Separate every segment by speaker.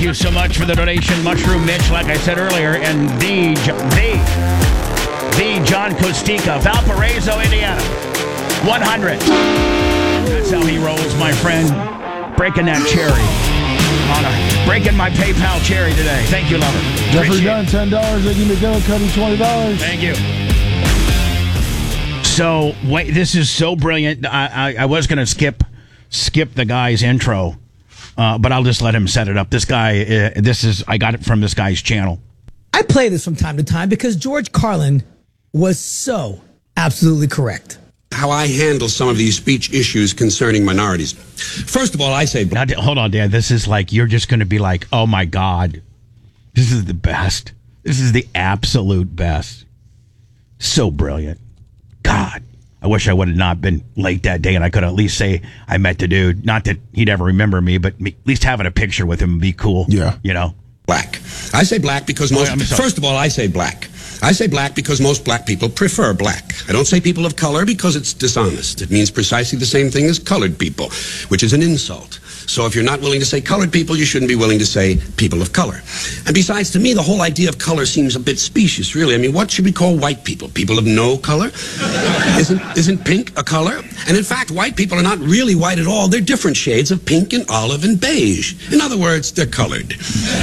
Speaker 1: you so much for the donation, Mushroom Mitch, like I said earlier, and the John Costica, Valparaiso, Indiana. 100. That's how he rolls, my friend. Breaking that cherry. Breaking my PayPal cherry today. Thank you, lover.
Speaker 2: Jeffrey Dunn, $10. Iggy McGillicuddy, $20.
Speaker 1: Thank you. So, wait, this is so brilliant. I was going to skip the guy's intro, but I'll just let him set it up. This guy, I got it from this guy's channel.
Speaker 3: I play this from time to time because George Carlin was so absolutely correct.
Speaker 4: How I handle some of these speech issues concerning minorities. First of all, I say...
Speaker 1: Now, hold on, Dan. This is like, you're just going to be like, oh my God, this is the best. This is the absolute best. So brilliant. God, I wish I would have not been late that day and I could at least say I met the dude. Not that he'd ever remember me, but at least having a picture with him would be cool.
Speaker 2: Yeah.
Speaker 1: You know?
Speaker 4: Black. I say black because first of all, I say black. I say black because most black people prefer black. I don't say people of color because it's dishonest. It means precisely the same thing as colored people, which is an insult. So if you're not willing to say colored people, you shouldn't be willing to say people of color. And besides, to me, the whole idea of color seems a bit specious, really. I mean, what should we call white people? People of no color? Isn't pink a color? And in fact, white people are not really white at all. They're different shades of pink and olive and beige. In other words, they're colored.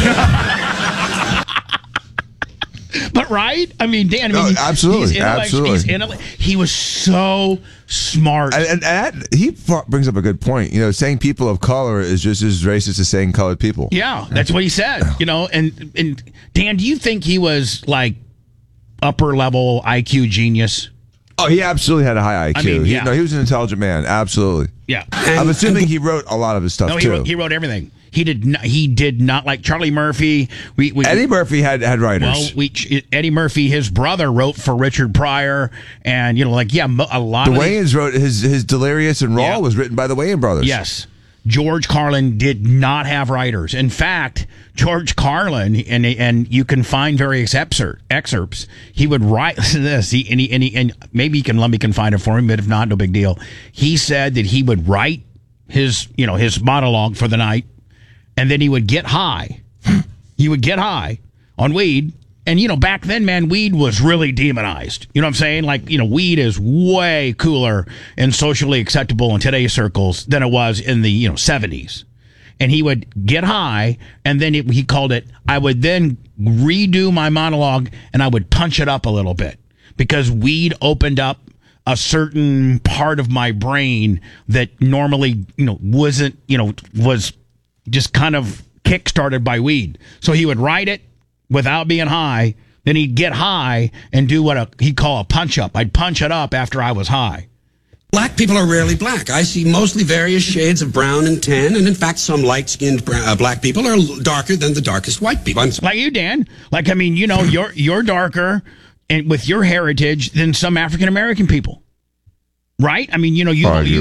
Speaker 1: But right? I mean, Dan,
Speaker 2: absolutely.
Speaker 1: He was so smart.
Speaker 2: And he brings up a good point. You know, saying people of color is just as racist as saying colored people.
Speaker 1: Yeah, that's what he said. You know, and Dan, do you think he was like upper level IQ genius?
Speaker 2: Oh, he absolutely had a high IQ.
Speaker 1: I mean, yeah.
Speaker 2: He was an intelligent man. Absolutely.
Speaker 1: Yeah.
Speaker 2: I'm assuming he wrote a lot of his stuff, too.
Speaker 1: He wrote everything. He did not like Charlie Murphy.
Speaker 2: Eddie Murphy had writers.
Speaker 1: Well, Eddie Murphy, his brother, wrote for Richard Pryor, and a lot
Speaker 2: the
Speaker 1: of
Speaker 2: Wayans wrote his Delirious and Raw was written by the Wayans brothers.
Speaker 1: Yes, George Carlin did not have writers. In fact, George Carlin, and you can find various excerpts. He would write this. And maybe you can find it for him, but if not, no big deal. He said that he would write his monologue for the night. And then he would get high. He would get high on weed. And, back then, man, weed was really demonized. You know what I'm saying? Like, weed is way cooler and socially acceptable in today's circles than it was in the, 70s. And he would get high, and then he called it, I would then redo my monologue, and I would punch it up a little bit. Because weed opened up a certain part of my brain that normally, wasn't, was just kind of kick-started by weed. So he would write it without being high, then he'd get high and do what he'd call a punch-up. I'd punch it up after I was high.
Speaker 4: Black people are rarely black. I see mostly various shades of brown and tan, and in fact, some light-skinned black people are darker than the darkest white people.
Speaker 1: Like you, Dan. You're darker and with your heritage than some African-American people. Right? I mean, you're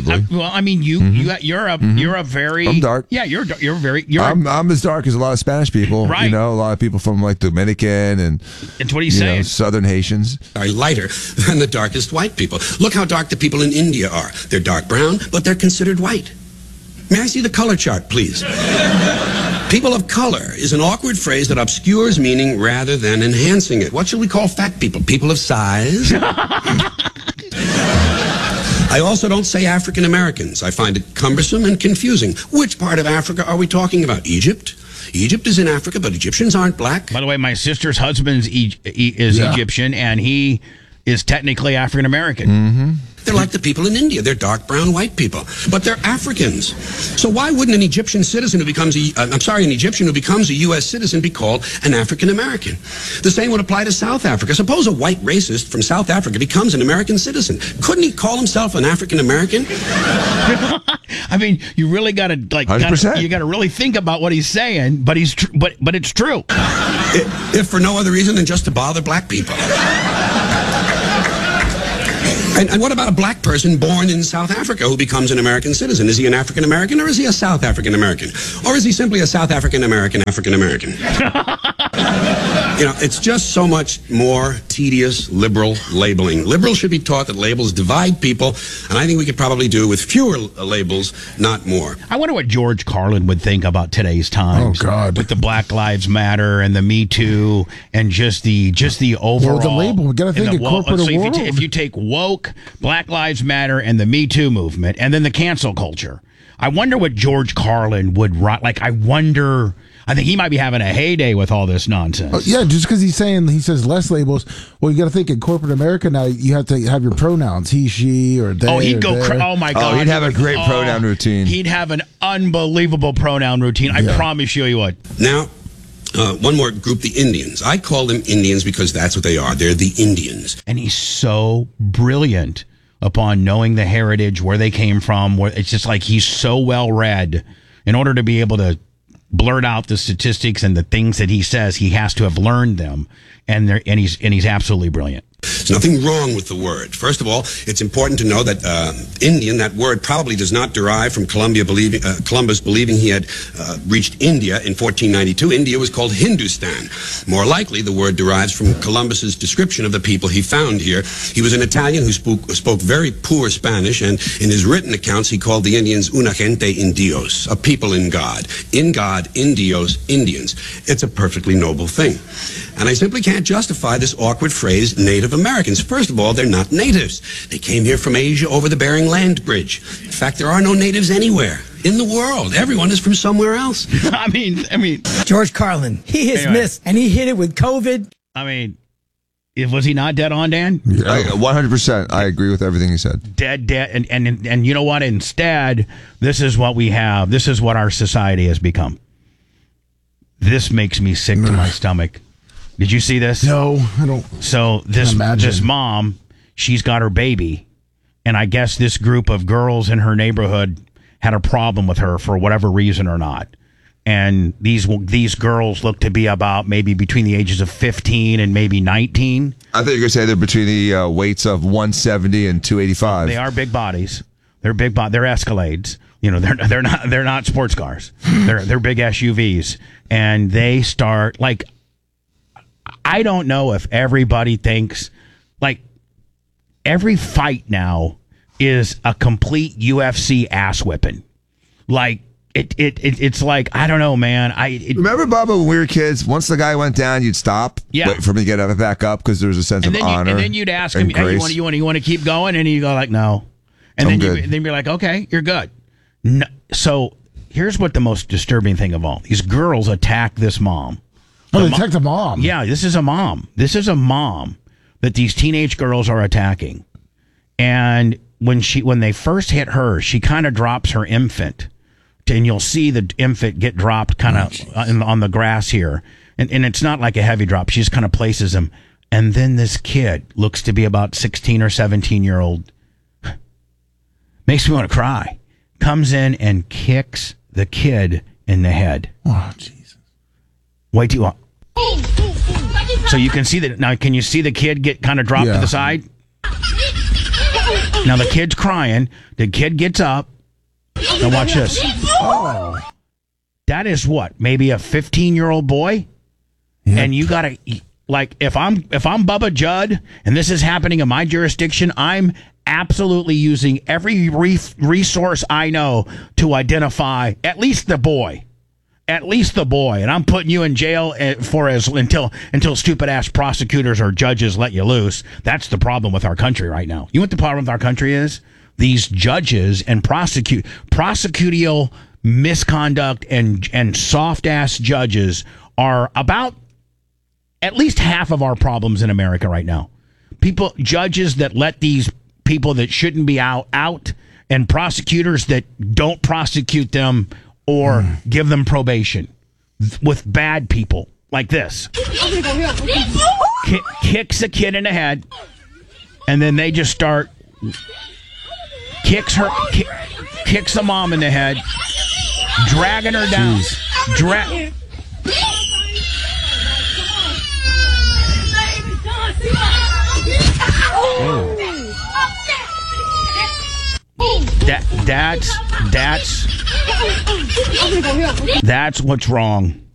Speaker 1: a very...
Speaker 2: I'm dark.
Speaker 1: Yeah, you're very...
Speaker 2: I'm as dark as a lot of Spanish people.
Speaker 1: Right.
Speaker 2: A lot of people from like Dominican and...
Speaker 1: That's what he's saying.
Speaker 2: Southern Haitians.
Speaker 4: Are lighter than the darkest white people. Look how dark the people in India are. They're dark brown, but they're considered white. May I see the color chart, please? People of color is an awkward phrase that obscures meaning rather than enhancing it. What shall we call fat people? People of size? I also don't say African Americans. I find it cumbersome and confusing. Which part of Africa are we talking about? Egypt? Egypt is in Africa, but Egyptians aren't black.
Speaker 1: By the way, my sister's husband is Egyptian, and he is technically African American.
Speaker 2: Mm-hmm.
Speaker 4: They're like the people in India. They're dark brown white people, but they're Africans. So why wouldn't an Egyptian who becomes a U.S. citizen be called an African American? The same would apply to South Africa. Suppose a white racist from South Africa becomes an American citizen. Couldn't he call himself an African American?
Speaker 1: I mean, you really got to you got to really think about what he's saying, but but it's true.
Speaker 4: If for no other reason than just to bother black people. And what about a black person born in South Africa who becomes an American citizen? Is he an African American or is he a South African American? Or is he simply a South African American? It's just so much more tedious liberal labeling. Liberals should be taught that labels divide people, and I think we could probably do with fewer labels, not more.
Speaker 1: I wonder what George Carlin would think about today's times.
Speaker 5: Oh, God.
Speaker 1: With the Black Lives Matter and the Me Too and just the overall.
Speaker 5: Well, the label, we got to think of corporate
Speaker 1: so
Speaker 5: world.
Speaker 1: if you take woke, Black Lives Matter, and the Me Too movement, and then the cancel culture, I wonder what George Carlin would write. Like, I think he might be having a heyday with all this nonsense.
Speaker 5: Yeah, just because he says less labels. Well, you got to think in corporate America now, you have to have your pronouns, he, she, or they.
Speaker 1: Oh, he'd go.
Speaker 5: there.
Speaker 1: Oh my God!
Speaker 2: Oh, he'd have a great pronoun routine.
Speaker 1: He'd have an unbelievable pronoun routine. I promise you, he would.
Speaker 4: Now, one more group, the Indians. I call them Indians because that's what they are. They're the Indians.
Speaker 1: And he's so brilliant upon knowing the heritage, where they came from. Where it's just like he's so well read. In order to be able to blurt out the statistics and the things that he says, he has to have learned them, and he's absolutely brilliant.
Speaker 4: There's nothing wrong with the word. First of all, it's important to know that Indian, that word probably does not derive from Columbus believing he had reached India in 1492. India was called Hindustan. More likely, the word derives from Columbus's description of the people he found here. He was an Italian who spoke very poor Spanish, and in his written accounts, he called the Indians una gente in Dios, a people in God. In God, in Dios, Indians. It's a perfectly noble thing. And I simply can't justify this awkward phrase, Native Americans. First of all, they're not natives. They came here from Asia over the Bering Land Bridge. In fact, there are no natives anywhere in the world. Everyone is from somewhere else.
Speaker 1: I mean,
Speaker 3: George Carlin, he has missed, and he hit it with COVID.
Speaker 1: I mean, was he not dead on, Dan?
Speaker 2: Yeah. 100%. I agree with everything he said.
Speaker 1: Dead, and you know what? Instead, this is what we have. This is what our society has become. This makes me sick to my stomach. Did you see this?
Speaker 5: No, I don't.
Speaker 1: So this mom, she's got her baby, and I guess this group of girls in her neighborhood had a problem with her for whatever reason or not. And these girls look to be about maybe between the ages of 15 and maybe 19.
Speaker 2: I thought you were going to say they're between the weights of 170 and 285.
Speaker 1: They are big bodies. They're big. They're Escalades. You know, they're not sports cars. They're big SUVs, and they start like. I don't know if everybody thinks, like, every fight now is a complete UFC ass whipping. Like, it's like, I don't know, man.
Speaker 2: Remember, Bubba, when we were kids, once the guy went down, you'd stop, wait for him to get back up because there was a sense of honor.
Speaker 1: And then you'd ask him, hey, you want to keep going? And you go like, no. And then you're like, okay, you're good. No. So here's what the most disturbing thing of all. These girls attack this mom.
Speaker 5: Oh, they attacked the mom.
Speaker 1: Yeah, this is a mom. This is a mom that these teenage girls are attacking. And when they first hit her, she kind of drops her infant. And you'll see the infant get dropped kind of on the grass here. And it's not like a heavy drop. She just kind of places him. And then this kid looks to be about 16 or 17-year-old. Makes me want to cry. Comes in and kicks the kid in the head.
Speaker 5: Oh, Jesus.
Speaker 1: Wait till so you can see that now. Can you see the kid get kind of dropped to the side? Now the kid's crying. The kid gets up. Now watch this.
Speaker 5: Oh,
Speaker 1: that is what? Maybe a 15-year-old boy? Yep. And you gotta like if I'm Bubba Judd and this is happening in my jurisdiction, I'm absolutely using every resource I know to identify at least the boy. At least the boy, and I'm putting you in jail until stupid ass prosecutors or judges let you loose. That's the problem with our country right now. You know what the problem with our country is? These judges and prosecutorial misconduct and soft ass judges are about at least half of our problems in America right now. Judges that let these people that shouldn't be out, and prosecutors that don't prosecute them or give them probation with bad people like this. Kicks a kid in the head, and then they just start kicks a mom in the head, dragging her down. That's what's wrong.